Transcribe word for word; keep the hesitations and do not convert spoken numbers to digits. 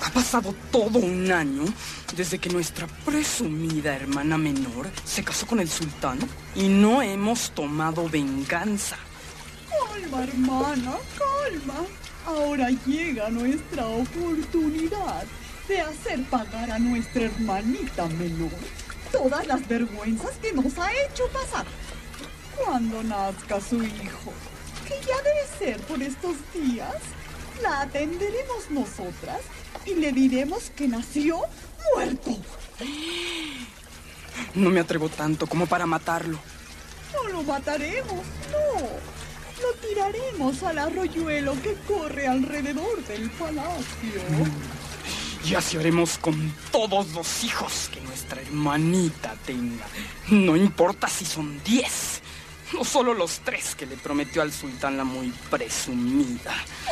Ha pasado todo un año desde que nuestra presumida hermana menor se casó con el sultán y no hemos tomado venganza. Calma, hermana, calma. Ahora llega nuestra oportunidad de hacer pagar a nuestra hermanita menor todas las vergüenzas que nos ha hecho pasar. Cuando nazca su hijo, que ya debe ser por estos días, la atenderemos nosotras y le diremos que nació muerto. No me atrevo tanto como para matarlo. No lo mataremos, no. Lo tiraremos al arroyuelo que corre alrededor del palacio. Y así haremos con todos los hijos que nuestra hermanita tenga. No importa si son diez. No solo los tres que le prometió al sultán la muy presumida.